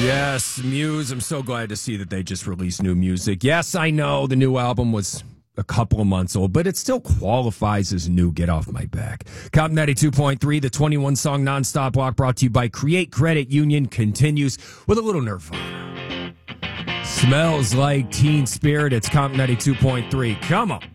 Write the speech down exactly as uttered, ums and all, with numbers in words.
Yes, Muse. I'm so glad to see that they just released new music. Yes, I know the new album was a couple of months old, but it still qualifies as new. Get off my back. Compton ninety-two point three, the twenty-one song nonstop block brought to you by Create Credit Union continues with a little Nirvana. Smells like Teen Spirit. It's Compton ninety-two point three. Come on.